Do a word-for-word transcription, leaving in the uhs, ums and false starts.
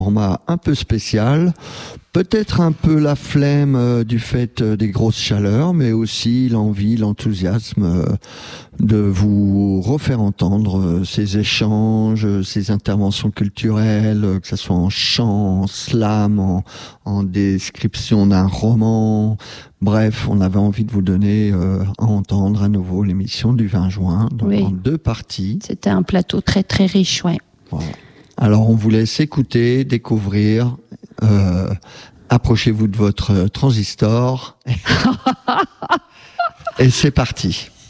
Format un peu spécial, peut-être un peu la flemme euh, du fait euh, des grosses chaleurs, mais aussi l'envie, l'enthousiasme euh, de vous refaire entendre euh, ces échanges, euh, ces interventions culturelles, euh, que ce soit en chant, en slam, en, en description d'un roman. Bref, on avait envie de vous donner euh, à entendre à nouveau l'émission du vingt juin, donc Oui. en deux parties. C'était un plateau très très riche, ouais. Voilà. Alors, on vous laisse écouter, découvrir. Euh, approchez-vous de votre transistor. Et c'est parti.